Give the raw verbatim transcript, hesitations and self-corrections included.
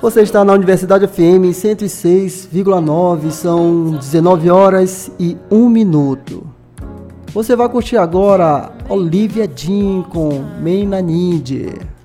Você está na Universidade F M cento e seis vírgula nove, são dezenove horas e um minuto. Você vai curtir agora Olivia Dean com Main na Need.